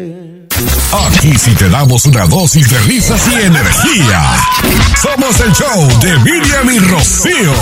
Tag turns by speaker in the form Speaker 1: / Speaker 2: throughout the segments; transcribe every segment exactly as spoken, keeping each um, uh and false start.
Speaker 1: Aquí sí te damos una dosis de risas y energía. Somos el show de Miriam y Rocío.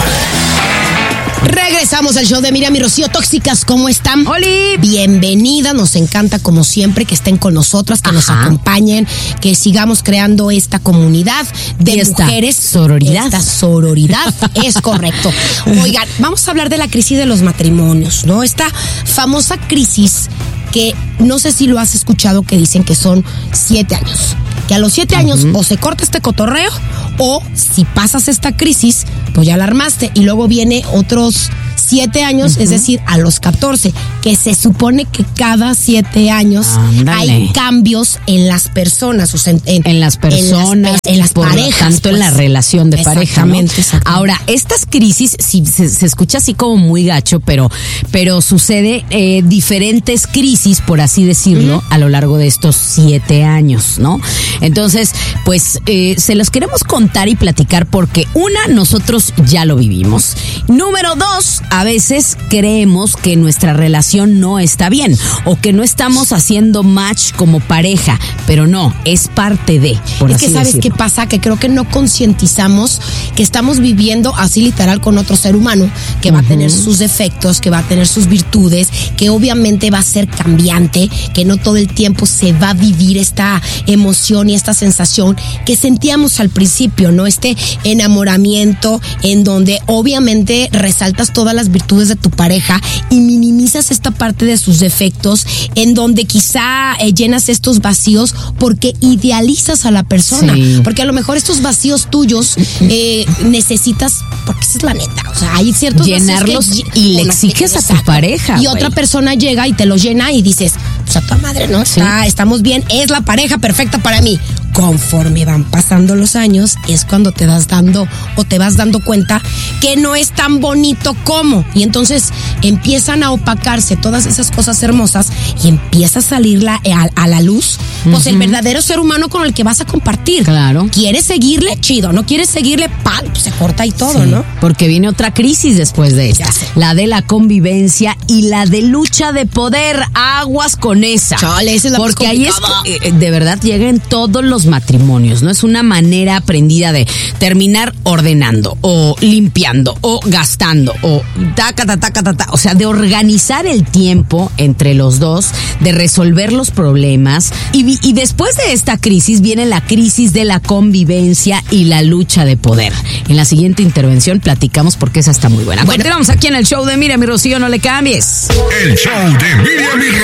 Speaker 2: Regresamos al show de Miriam y Rocío. Tóxicas, ¿cómo están?
Speaker 3: ¡Holi!
Speaker 2: Bienvenida, nos encanta como siempre que estén con nosotras, que
Speaker 3: Ajá.
Speaker 2: nos acompañen, que sigamos creando esta comunidad de
Speaker 3: Esta
Speaker 2: mujeres.
Speaker 3: sororidad.
Speaker 2: Esta sororidad, es correcto. Oigan, vamos a hablar de la crisis de los matrimonios, ¿no? Esta famosa crisis que no sé si lo has escuchado, que dicen que son siete años. Que a los siete años uh-huh. o se corta este cotorreo, o si pasas esta crisis, pues ya la armaste. Y luego viene otros siete años, uh-huh. es decir, a los catorce, que se supone que cada siete años
Speaker 3: Ándale.
Speaker 2: hay cambios en las personas, o sea, en, en,
Speaker 3: en las personas,
Speaker 2: en las, en las
Speaker 3: por
Speaker 2: parejas,
Speaker 3: lo tanto
Speaker 2: pues.
Speaker 3: en la relación de pareja, ¿no?
Speaker 2: Exactamente, exactamente.
Speaker 3: Ahora, estas crisis, si se, se escucha así como muy gacho, pero, pero sucede eh, diferentes crisis, por así decirlo, uh-huh. a lo largo de estos siete años, ¿no? Entonces, pues, eh, se los queremos contar y platicar porque, una, nosotros ya lo vivimos. Número dos, a veces creemos que nuestra relación no está bien o que no estamos haciendo match como pareja, pero no, es parte de, por
Speaker 2: es
Speaker 3: así
Speaker 2: que sabes
Speaker 3: decirlo.
Speaker 2: qué pasa, que creo que no concientizamos que estamos viviendo así literal con otro ser humano, que va uh-huh. a tener sus defectos, que va a tener sus virtudes, que obviamente va a ser cambiante, que no todo el tiempo se va a vivir esta emoción y esta sensación que sentíamos al principio, ¿no? Este enamoramiento en donde obviamente resaltas todas las virtudes de tu pareja y minimizas esta parte de sus defectos, en donde quizá eh, llenas estos vacíos porque idealizas a la persona,
Speaker 3: sí.
Speaker 2: porque a lo mejor estos vacíos tuyos eh, necesitas, porque esa es la neta, o sea, hay ciertos
Speaker 3: llenarlos
Speaker 2: vacíos que,
Speaker 3: y le exiges a tu pareja,
Speaker 2: y
Speaker 3: wey.
Speaker 2: Otra persona llega y te los llena y dices, pues a tu madre, ¿no?
Speaker 3: Sí.
Speaker 2: Está, estamos bien, es la pareja perfecta para mí. Conforme van pasando los años, es cuando te das dando o te vas dando cuenta que no es tan bonito como. Y entonces empiezan a opacarse todas esas cosas hermosas y empieza a salir la, a, a la luz, pues uh-huh. el verdadero ser humano con el que vas a compartir.
Speaker 3: Claro.
Speaker 2: ¿Quieres seguirle? Chido. ¿No quieres seguirle? Pal, pues se corta y todo,
Speaker 3: sí,
Speaker 2: ¿no?
Speaker 3: Porque viene otra crisis después de esta. La de la convivencia y la de lucha de poder. Aguas con esa.
Speaker 2: Chale, esa es la
Speaker 3: Porque
Speaker 2: más
Speaker 3: ahí es, eh, de verdad, llegan todos los matrimonios, ¿no? Es una manera aprendida de terminar ordenando o limpiando o gastando o taca, taca, taca, taca, o sea, de organizar el tiempo entre los dos, de resolver los problemas y, y después de esta crisis viene la crisis de la convivencia y la lucha de poder. En la siguiente intervención platicamos porque esa está muy buena. Bueno, continuamos aquí en el show de Miriam y Rocío, no le cambies.
Speaker 1: El show de Miriam y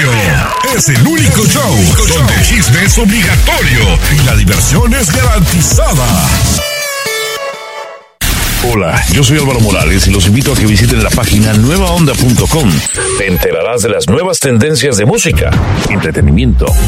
Speaker 1: Rocío es el único show donde el chisme es obligatorio y la diversión es garantizada.
Speaker 4: Hola, yo soy Álvaro Morales y los invito a que visiten la página nueva onda punto com. Te enterarás de las nuevas tendencias de música, entretenimiento,